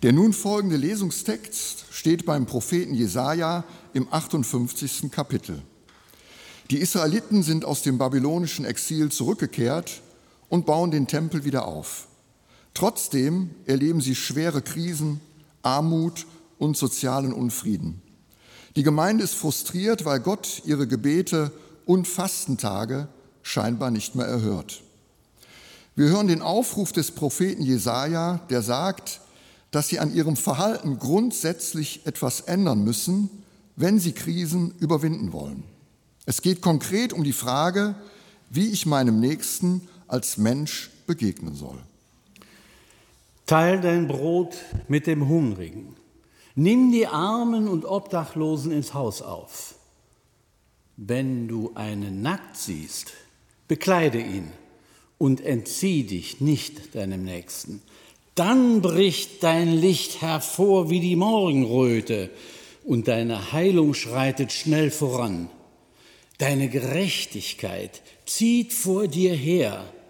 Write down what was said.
Der nun folgende Lesungstext steht beim Propheten Jesaja im 58. Kapitel. Die Israeliten sind aus dem babylonischen Exil zurückgekehrt und bauen den Tempel wieder auf. Trotzdem erleben sie schwere Krisen, Armut und sozialen Unfrieden. Die Gemeinde ist frustriert, weil Gott ihre Gebete und Fastentage scheinbar nicht mehr erhört. Wir hören den Aufruf des Propheten Jesaja, der sagt, dass sie an ihrem Verhalten grundsätzlich etwas ändern müssen, wenn sie Krisen überwinden wollen. Es geht konkret um die Frage, wie ich meinem Nächsten als Mensch begegnen soll. Teil dein Brot mit dem Hungrigen. Nimm die Armen und Obdachlosen ins Haus auf. Wenn du einen nackt siehst, bekleide ihn und entzieh dich nicht deinem Nächsten. Dann bricht dein Licht hervor wie die Morgenröte und deine Heilung schreitet schnell voran. Deine Gerechtigkeit zieht vor dir her